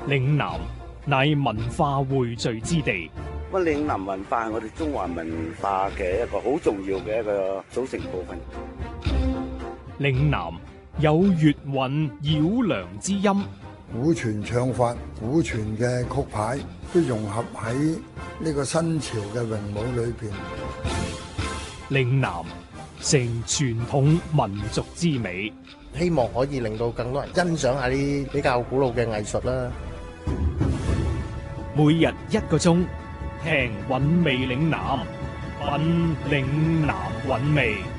嶺南乃文化匯聚之地。 嶺南文化係我哋中華文化嘅一個好重要嘅一個組成部分。 嶺南有粵韻繞梁之音， 古傳唱法、古傳嘅曲牌都融合喺呢個新潮嘅詠舞裏邊。 嶺南成傳統民族之美， 希望可以令到更多人欣賞下啲比較古老嘅藝術啦。 每日1個鐘，聽韻味嶺南，品嶺南韻味。